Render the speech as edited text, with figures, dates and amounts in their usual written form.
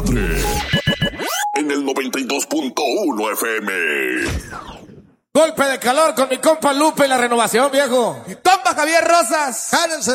desmadre. En el 92.1 FM. Golpe de calor con mi compa Lupe y la renovación, viejo. Mi compa Javier Rosas. Jálense